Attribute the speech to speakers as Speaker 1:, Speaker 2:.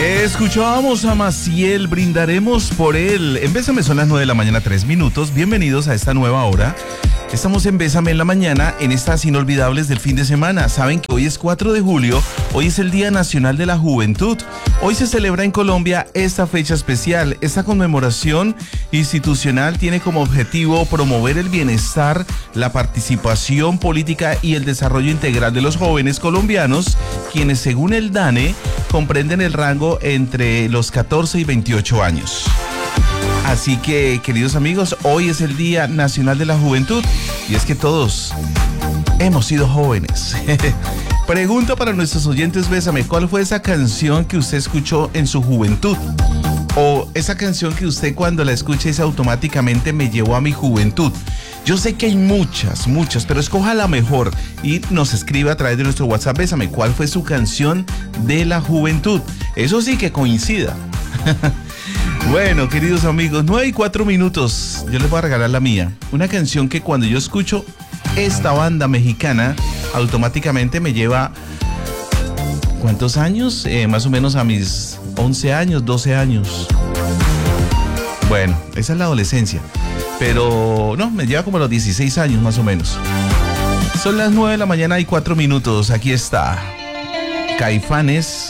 Speaker 1: Escuchábamos a Maciel, brindaremos por él. En Bésame son las 9 de la mañana, 3 minutos. Bienvenidos a esta nueva hora. Estamos en Bésame en la mañana, en estas inolvidables del fin de semana. Saben que hoy es 4 de julio, hoy es el Día Nacional de la Juventud. Hoy se celebra en Colombia esta fecha especial. Esta conmemoración institucional tiene como objetivo promover el bienestar, la participación política y el desarrollo integral de los jóvenes colombianos, quienes según el DANE comprenden el rango entre los 14 y 28 años. Así que, queridos amigos, hoy es el Día Nacional de la Juventud y es que todos hemos sido jóvenes. Pregunta para nuestros oyentes, Bésame, ¿cuál fue esa canción que usted escuchó en su juventud? O esa canción que usted cuando la escucha dice automáticamente me llevó a mi juventud. Yo sé que hay muchas, pero escoja la mejor y nos escribe a través de nuestro WhatsApp, Bésame, ¿cuál fue su canción de la juventud? Eso sí que coincida. Bueno, queridos amigos, 9:04 minutos. Yo les voy a regalar la mía. Una canción que cuando yo escucho esta banda mexicana, automáticamente me lleva... ¿Cuántos años? Más o menos a mis 11 años, 12 años. Bueno, esa es la adolescencia. Pero no, me lleva como a los 16 años más o menos. Son las 9 de la mañana y 4 minutos. Aquí está Caifanes.